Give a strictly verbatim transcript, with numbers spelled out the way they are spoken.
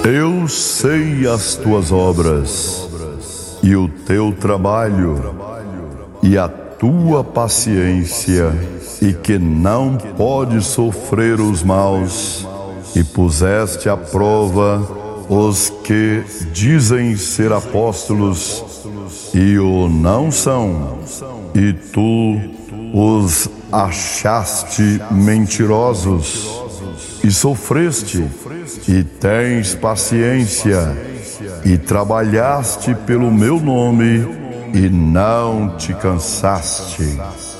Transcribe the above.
Eu sei as tuas obras, e o teu trabalho, e a tua paciência, e que não podes sofrer os maus, e puseste à prova os que dizem ser apóstolos, e o não são, e tu os achaste mentirosos, e sofreste, e tens paciência, e trabalhaste pelo meu nome, e não te cansaste.